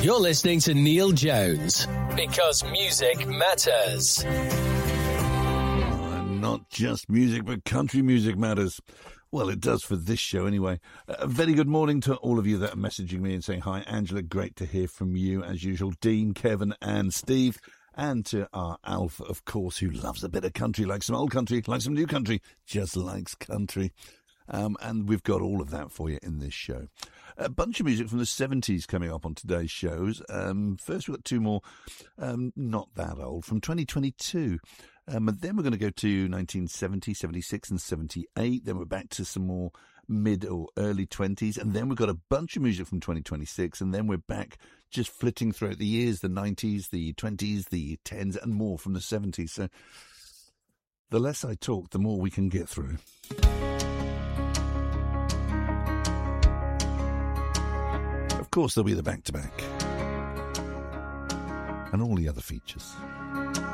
You're listening to Neil Jones, because music matters. Not just music, but country music matters. Well, it does for this show anyway. A very good morning to all of you that are messaging me and saying, hi, Angela, great to hear from you as usual. Dean, Kevin and Steve. And to our Alf, of course, who loves a bit of country, like some old country, like some new country, just likes country. And we've got all of that for you in this show. A bunch of music from the 70s coming up on today's shows. First, we've got two more, not that old, from 2022. And then we're going to go to 1970, 76 and 78. Then we're back to some more mid or early 20s. And then we've got a bunch of music from 2026. And then we're back just flitting throughout the years, the 90s, the 20s, the 10s and more from the 70s. So the less I talk, the more we can get through. Of course, there'll be the back-to-back and all the other features.